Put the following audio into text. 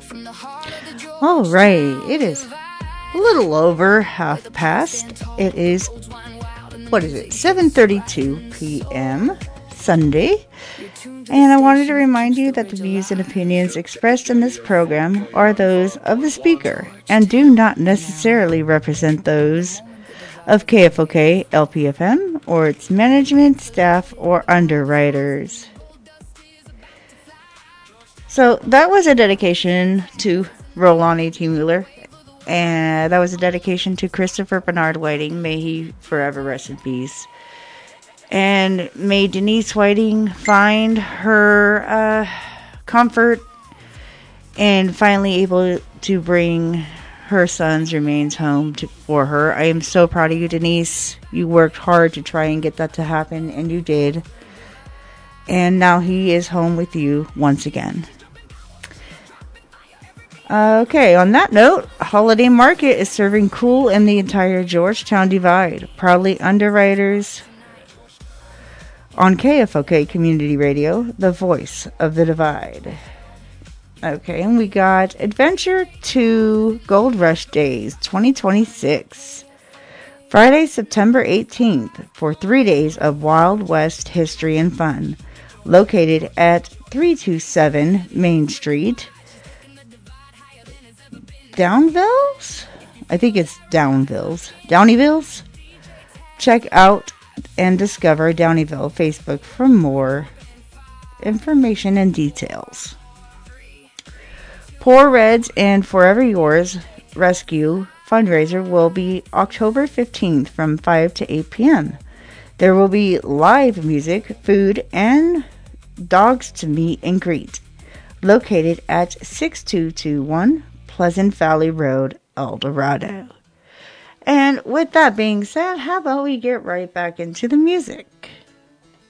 All right, it is a little over half past. It is, 7:32 p.m. Sunday. And I wanted to remind you that the views and opinions expressed in this program are those of the speaker and do not necessarily represent those of KFOK LPFM or its management, staff, or underwriters. So that was a dedication to Rolani T. Mueller, and that was a dedication to Christopher Bernard Whiting. May he forever rest in peace. And may Denise Whiting find her comfort and finally able to bring her son's remains home for her. I am so proud of you, Denise. You worked hard to try and get that to happen, and you did. And now he is home with you once again. Okay, on that note, Holiday Market is serving cool in the entire Georgetown Divide. Proudly underwriters on KFOK Community Radio, the voice of the Divide. Okay, and we got Adventure 2 Gold Rush Days 2026. Friday, September 18th for 3 days of Wild West history and fun. Located at 327 Main Street, Downvilles? I think it's Downeyvilles? Check out and discover Downeyville Facebook for more information and details. Poor Reds and Forever Yours Rescue fundraiser will be October 15th from 5 to 8 p.m. There will be live music, food, and dogs to meet and greet. Located at 6221 Pleasant Valley Road, El Dorado. And with that being said, how about we get right back into the music?